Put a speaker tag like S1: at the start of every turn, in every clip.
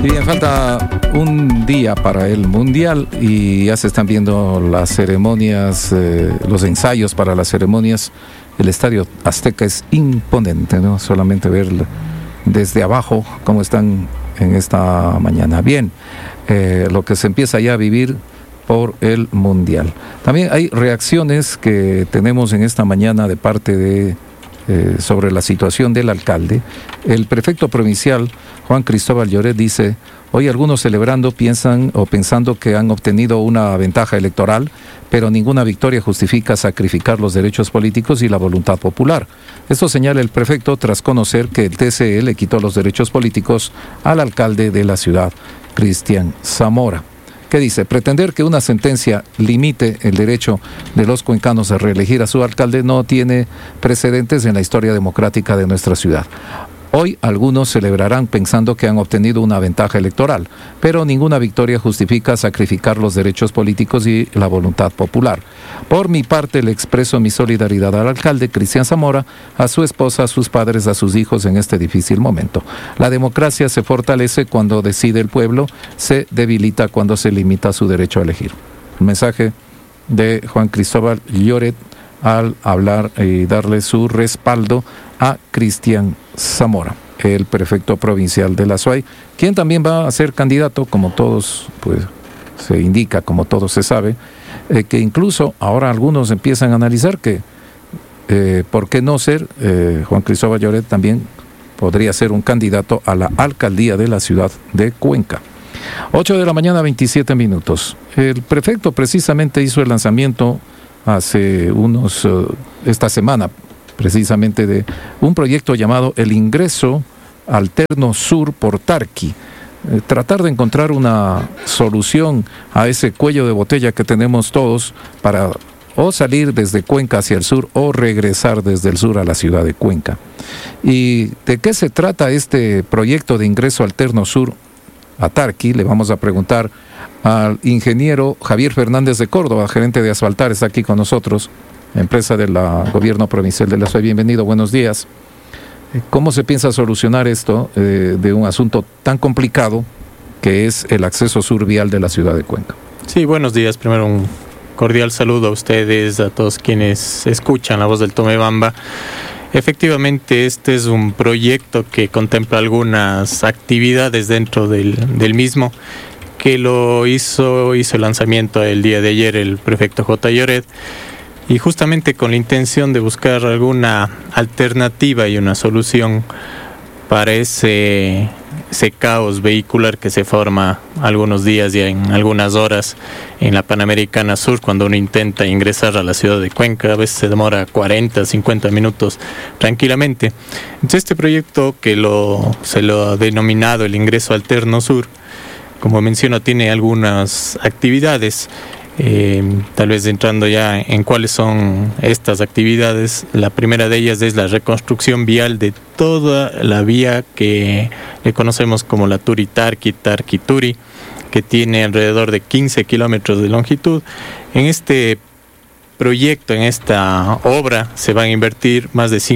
S1: Bien, falta un día para el Mundial y ya se están viendo las ceremonias, los ensayos para las ceremonias. El Estadio Azteca es imponente, ¿no? Solamente ver desde abajo cómo están en esta mañana. Bien, lo que se empieza ya a vivir por el Mundial. También hay reacciones que tenemos en esta mañana de parte de sobre la situación del alcalde. El prefecto provincial, Juan Cristóbal Lloret, dice: hoy algunos celebrando pensando que han obtenido una ventaja electoral, pero ninguna victoria justifica sacrificar los derechos políticos y la voluntad popular. Esto señala el prefecto tras conocer que el TCE le quitó los derechos políticos al alcalde de la ciudad, Cristian Zamora. ¿Qué dice? Pretender que una sentencia limite el derecho de los cuencanos a reelegir a su alcalde no tiene precedentes en la historia democrática de nuestra ciudad. Hoy algunos celebrarán pensando que han obtenido una ventaja electoral, pero ninguna victoria justifica sacrificar los derechos políticos y la voluntad popular. Por mi parte, le expreso mi solidaridad al alcalde Cristian Zamora, a su esposa, a sus padres, a sus hijos en este difícil momento. La democracia se fortalece cuando decide el pueblo, se debilita cuando se limita su derecho a elegir. El mensaje de Juan Cristóbal Lloret al hablar y darle su respaldo a Cristian Zamora, el prefecto provincial de la SUAY, quien también va a ser candidato, como todos pues se indica, como todo se sabe, que incluso ahora algunos empiezan a analizar que por qué no ser, Juan Cristóbal Lloret también podría ser un candidato a la alcaldía de la ciudad de Cuenca. 8 de la mañana, 27 minutos. El prefecto precisamente hizo el lanzamiento hace esta semana, precisamente, de un proyecto llamado El Ingreso Alterno Sur por Tarqui. Tratar de encontrar una solución a ese cuello de botella que tenemos todos para o salir desde Cuenca hacia el sur o regresar desde el sur a la ciudad de Cuenca. ¿Y de qué se trata este proyecto de Ingreso Alterno Sur a Tarqui? Le vamos a preguntar al ingeniero Javier Fernández de Córdoba, gerente de Asfaltar, está aquí con nosotros, empresa del gobierno provincial de la SUAY. Bienvenido, buenos días. ¿Cómo se piensa solucionar esto de un asunto tan complicado que es el acceso sur vial de la ciudad de Cuenca?
S2: Sí, buenos días. Primero un cordial saludo a ustedes, a todos quienes escuchan La Voz del Tomebamba. Efectivamente, este es un proyecto que contempla algunas actividades dentro del mismo, que hizo el lanzamiento el día de ayer el prefecto J. Lloret, y justamente con la intención de buscar alguna alternativa y una solución para ese caos vehicular que se forma algunos días y en algunas horas en la Panamericana Sur cuando uno intenta ingresar a la ciudad de Cuenca. A veces se demora 40, 50 minutos tranquilamente. Entonces este proyecto que se lo ha denominado el Ingreso Alterno Sur, como menciono, tiene algunas actividades. Tal vez entrando ya en cuáles son estas actividades, la primera de ellas es la reconstrucción vial de toda la vía que le conocemos como la Turi-Tarqui, Tarqui-Turi, que tiene alrededor de 15 kilómetros de longitud. En este proyecto, en esta obra, se van a invertir más de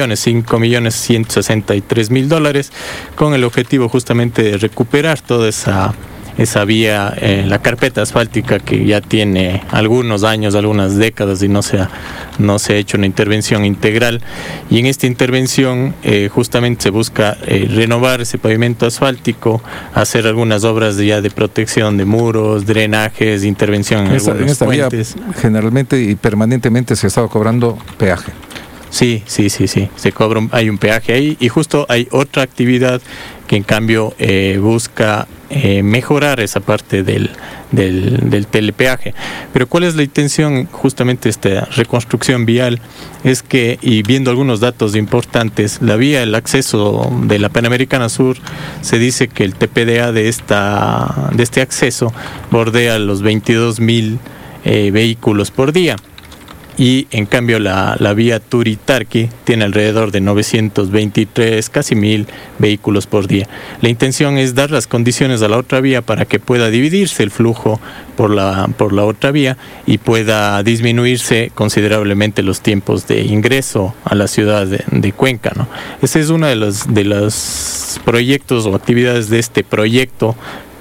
S2: $5,163,000, con el objetivo justamente de recuperar toda esa vía, la carpeta asfáltica que ya tiene algunos años, algunas décadas, y no se ha hecho una intervención integral. Y en esta intervención justamente se busca renovar ese pavimento asfáltico, hacer algunas obras de protección de muros, drenajes, intervención en esta puentes.
S1: Vía generalmente y permanentemente se ha estado cobrando peaje.
S2: Sí, se cobra, hay un peaje ahí, y justo hay otra actividad que en cambio busca mejorar esa parte del telepeaje. Pero ¿cuál es la intención? Justamente esta reconstrucción vial es que, y viendo algunos datos importantes, la vía, el acceso de la Panamericana Sur, se dice que el TPDA de este acceso bordea los 22,000 vehículos por día. y en cambio la vía Turi-Tarqui tiene alrededor de 923, casi 1000 vehículos por día. La intención es dar las condiciones a la otra vía para que pueda dividirse el flujo por la otra vía y pueda disminuirse considerablemente los tiempos de ingreso a la ciudad de Cuenca, ¿no? Ese es uno de los proyectos o actividades de este proyecto,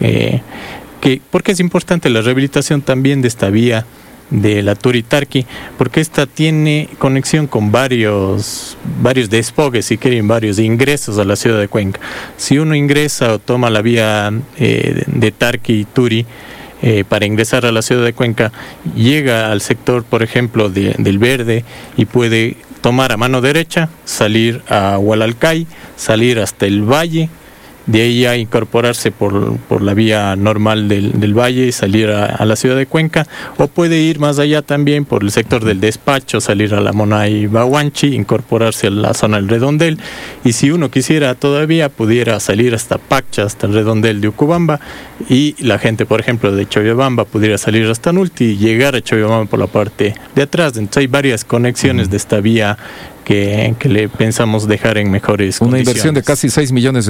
S2: porque es importante la rehabilitación también de esta vía de la Turi-Tarqui, porque esta tiene conexión con varios desfogues, si quieren, varios ingresos a la ciudad de Cuenca. Si uno ingresa o toma la vía de Tarqui y Turi para ingresar a la ciudad de Cuenca, llega al sector, por ejemplo, del Verde, y puede tomar a mano derecha, salir a Hualalcay, salir hasta el Valle, de ahí a incorporarse por la vía normal del Valle y salir a la ciudad de Cuenca, o puede ir más allá también por el sector del Despacho, salir a la Monay Bahuanchi, incorporarse a la zona del Redondel, y si uno quisiera todavía pudiera salir hasta Pacha, hasta el Redondel de Ucubamba, y la gente, por ejemplo, de Choyabamba pudiera salir hasta Nulti y llegar a Choyabamba por la parte de atrás. Entonces hay varias conexiones de esta vía que le pensamos dejar en mejores condiciones. Una inversión
S1: de casi $6 millones.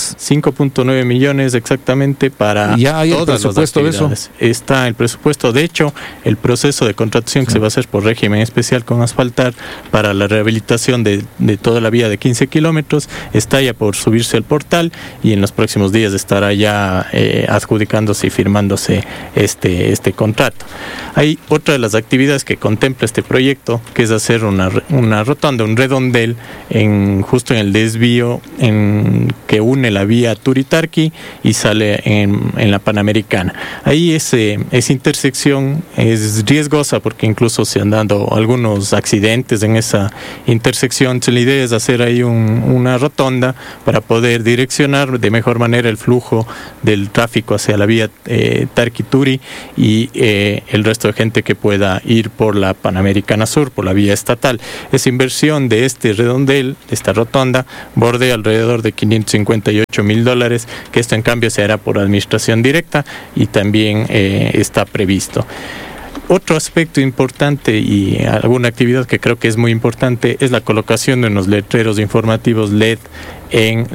S2: 5.9 millones exactamente para
S1: ¿Ya hay todas el presupuesto las actividades?
S2: De eso? Está el presupuesto. De hecho, el proceso de contratación que se va a hacer por régimen especial con asfaltar para la rehabilitación de toda la vía de 15 kilómetros está ya por subirse al portal, y en los próximos días estará ya adjudicándose y firmándose este contrato. Hay otra de las actividades que contempla este proyecto, que es hacer una rotonda, un redondel justo en el desvío que une la vía Turi-Tarqui y sale en la Panamericana. Ahí esa intersección es riesgosa porque incluso se han dado algunos accidentes en esa intersección. Entonces, la idea es hacer ahí una rotonda para poder direccionar de mejor manera el flujo del tráfico hacia la vía Tarqui-Turi y el resto de gente que pueda ir por la Panamericana Sur, por la vía estatal. Esa inversión de este redondel, de esta rotonda, bordea alrededor de $558,000, que esto en cambio se hará por administración directa y también está previsto. Otro aspecto importante y alguna actividad que creo que es muy importante es la colocación de unos letreros informativos LED en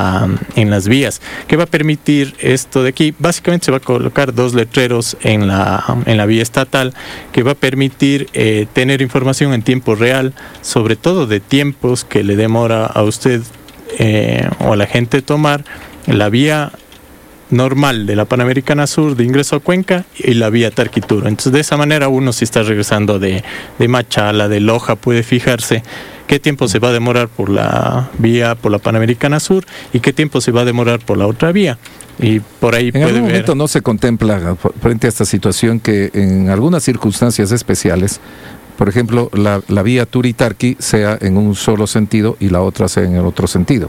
S2: las vías, que va a permitir esto de aquí. Básicamente se va a colocar 2 letreros en la vía estatal, que va a permitir tener información en tiempo real, sobre todo de tiempos que le demora a usted o a la gente tomar la vía normal de la Panamericana Sur de ingreso a Cuenca y la vía Tarquituro. Entonces, de esa manera uno, si está regresando de Machala, de Loja, puede fijarse qué tiempo se va a demorar por la vía, por la Panamericana Sur, y qué tiempo se va a demorar por la otra vía. Y por ahí puede ver. ¿En algún momento
S1: no se contempla, frente a esta situación, que en algunas circunstancias especiales, por ejemplo, la vía Turi-Tarqui sea en un solo sentido y la otra sea en el otro sentido?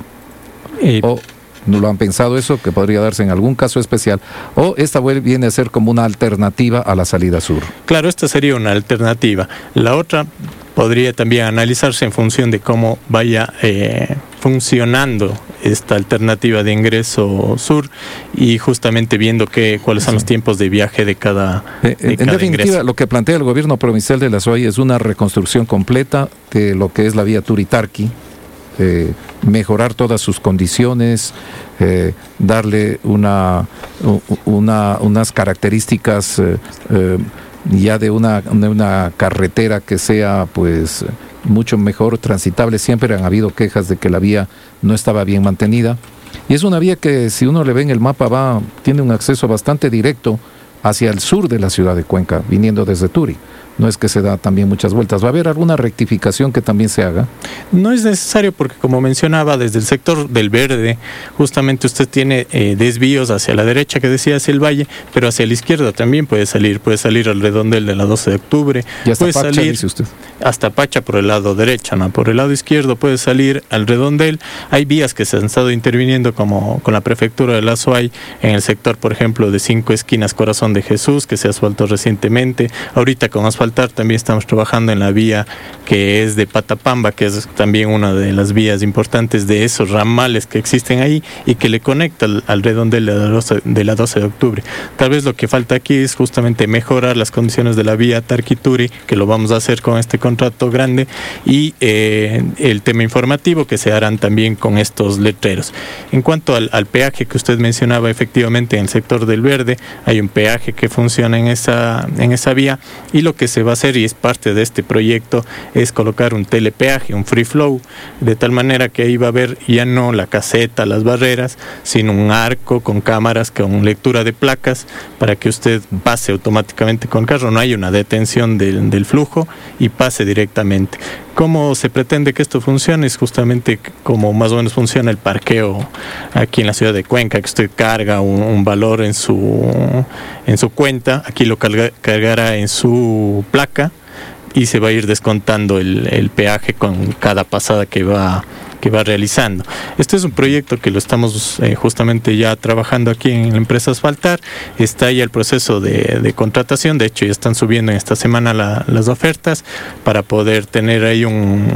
S1: ¿O no lo han pensado eso, que podría darse en algún caso especial? ¿O esta viene a ser como una alternativa a la salida sur?
S2: Claro, esta sería una alternativa. La otra podría también analizarse en función de cómo vaya funcionando esta alternativa de ingreso sur, y justamente viendo cuáles son los tiempos de viaje de cada
S1: en definitiva, ingreso. Lo que plantea el gobierno provincial de la SOAY es una reconstrucción completa de lo que es la vía Turi-Tarqui, mejorar todas sus condiciones, darle unas características ya de una carretera que sea pues mucho mejor transitable. Siempre han habido quejas de que la vía no estaba bien mantenida, y es una vía que, si uno le ve en el mapa, tiene un acceso bastante directo hacia el sur de la ciudad de Cuenca, viniendo desde Turi. No es que se da también muchas vueltas. ¿Va a haber alguna rectificación que también se haga?
S2: No es necesario, porque como mencionaba, desde el sector del Verde, justamente usted tiene desvíos hacia la derecha, que decía, hacia el Valle, pero hacia la izquierda también puede salir al redondel de la 12 de octubre.
S1: Y hasta
S2: puede
S1: Pacha,
S2: salir
S1: dice usted.
S2: Hasta Pacha por el lado derecho, ¿no? Por el lado izquierdo puede salir al redondel. Hay vías que se han estado interviniendo, como con la prefectura de la SOAY, en el sector, por ejemplo, de 5 esquinas Corazón de Jesús, que se asfaltó recientemente. Ahorita con asfalto Asfaltar también estamos trabajando en la vía que es de Patapamba, que es también una de las vías importantes de esos ramales que existen ahí y que le conecta al redondel de la 12 de octubre. Tal vez lo que falta aquí es justamente mejorar las condiciones de la vía Tarquituri, que lo vamos a hacer con este contrato grande, y el tema informativo que se harán también con estos letreros. En cuanto al peaje que usted mencionaba, efectivamente en el sector del Verde hay un peaje que funciona en esa vía, y lo que se va a hacer, y es parte de este proyecto, es colocar un telepeaje, un free flow, de tal manera que ahí va a haber ya no la caseta, las barreras, sino un arco con cámaras, con lectura de placas, para que usted pase automáticamente con el carro, no hay una detención del flujo y pase directamente. ¿Cómo se pretende que esto funcione? Es justamente como más o menos funciona el parqueo aquí en la ciudad de Cuenca, que usted carga un valor en su cuenta, aquí lo cargará en su placa y se va a ir descontando el peaje con cada pasada que va realizando. Este es un proyecto que lo estamos justamente ya trabajando aquí en la empresa Asfaltar. Está ya el proceso de contratación, de hecho ya están subiendo en esta semana las ofertas para poder tener ahí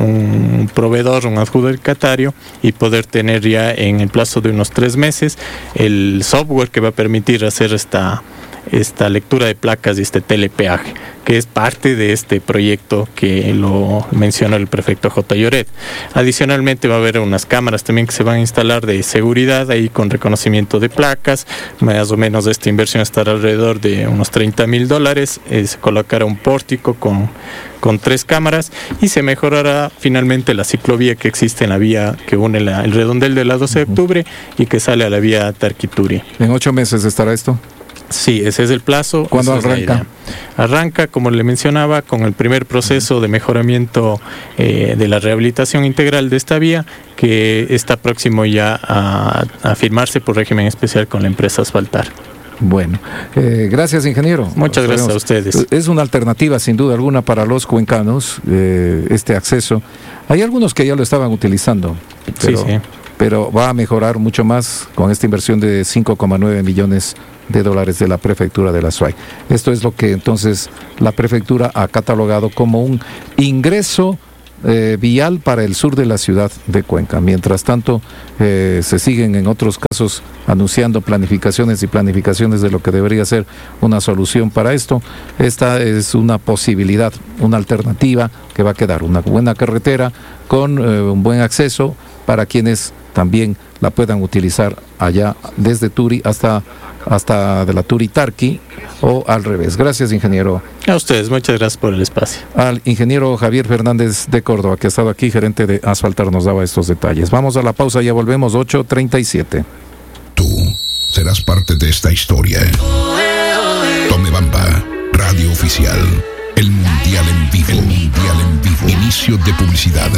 S2: un proveedor, un adjudicatario, y poder tener ya en el plazo de unos 3 meses el software que va a permitir hacer esta lectura de placas y este telepeaje, que es parte de este proyecto que lo mencionó el prefecto J. Lloret. Adicionalmente va a haber unas cámaras también que se van a instalar de seguridad ahí con reconocimiento de placas. Más o menos esta inversión estará alrededor de unos $30,000. Se colocará un pórtico con 3 cámaras y se mejorará finalmente la ciclovía que existe en la vía que une el redondel de la 12 de octubre y que sale a la vía Tarquituri.
S1: ¿En 8 meses estará esto?
S2: Sí, ese es el plazo.
S1: ¿Cuándo arranca?
S2: Arranca, como le mencionaba, con el primer proceso de mejoramiento de la rehabilitación integral de esta vía, que está próximo ya a firmarse por régimen especial con la empresa Asfaltar.
S1: Bueno, gracias, ingeniero.
S2: Muchas gracias a ustedes.
S1: Es una alternativa sin duda alguna para los cuencanos, este acceso. Hay algunos que ya lo estaban utilizando, pero va a mejorar mucho más con esta inversión de $5,9 millones de la prefectura de la SUAY. Esto es lo que entonces la prefectura ha catalogado como un ingreso vial para el sur de la ciudad de Cuenca. Mientras tanto, se siguen en otros casos anunciando planificaciones de lo que debería ser una solución para esto. Esta es una posibilidad, una alternativa que va a quedar, una buena carretera con un buen acceso para quienes también la puedan utilizar allá desde Turi hasta de la Turi Tarqui o al revés. Gracias, ingeniero.
S2: A ustedes, muchas gracias por el espacio.
S1: Al ingeniero Javier Fernández de Córdoba, que ha estado aquí, gerente de Asfaltar, nos daba estos detalles. Vamos a la pausa, ya volvemos, 8:37.
S3: Tú serás parte de esta historia. Tomebamba, radio oficial. El Mundial en vivo. El Mundial en vivo. Inicio de publicidad.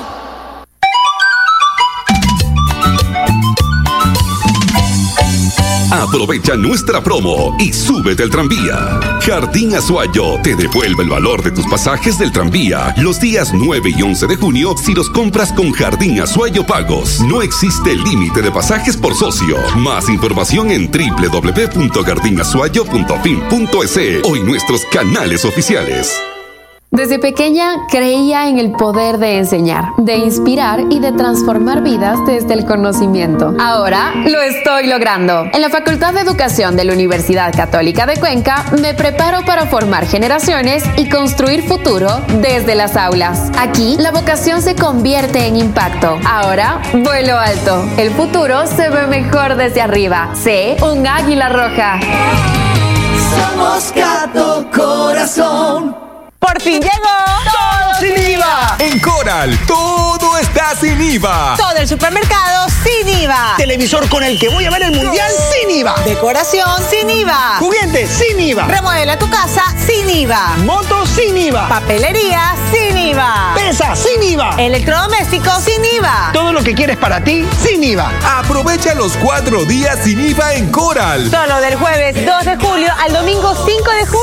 S4: Aprovecha nuestra promo y súbete al tranvía. Jardín Azuayo te devuelve el valor de tus pasajes del tranvía los días 9 y 11 de junio si los compras con Jardín Azuayo Pagos. No existe límite de pasajes por socio. Más información en www.jardinazuayo.fin.es o en nuestros canales oficiales.
S5: Desde pequeña creía en el poder de enseñar, de inspirar y de transformar vidas desde el conocimiento. Ahora lo estoy logrando. En la Facultad de Educación de la Universidad Católica de Cuenca me preparo para formar generaciones y construir futuro desde las aulas. Aquí la vocación se convierte en impacto. Ahora vuelo alto. El futuro se ve mejor desde arriba. Sé un águila roja.
S6: Somos Gato Corazón.
S7: ¡Por fin llegó! ¡Todo sin IVA!
S8: En Coral, todo está sin IVA.
S7: Todo el supermercado sin IVA.
S6: Televisor con el que voy a ver el mundial sin IVA.
S7: Decoración sin IVA.
S6: Juguetes sin IVA.
S7: Remodela tu casa sin IVA.
S6: Motos sin IVA.
S7: Papelería sin IVA.
S6: Pesa sin IVA.
S7: Electrodomésticos sin IVA.
S6: Todo lo que quieres para ti sin IVA.
S8: Aprovecha los 4 días sin IVA en Coral.
S7: Solo del jueves 2 de julio al domingo 5 de julio.